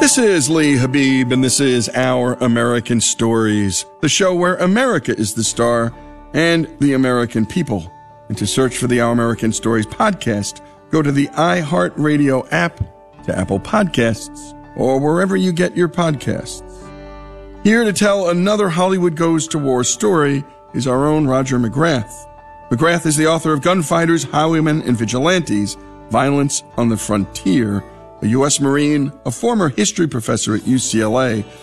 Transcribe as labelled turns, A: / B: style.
A: This is Lee Habib, and this is Our American Stories, the show where America is the star and the American people. And to search for the Our American Stories podcast, go to the iHeartRadio app, to Apple Podcasts, or wherever you get your podcasts. Here to tell another Hollywood Goes to War story is our own Roger McGrath. McGrath is the author of Gunfighters, Highwaymen, and Vigilantes, Violence on the Frontier, a U.S. Marine, a former history professor at UCLA,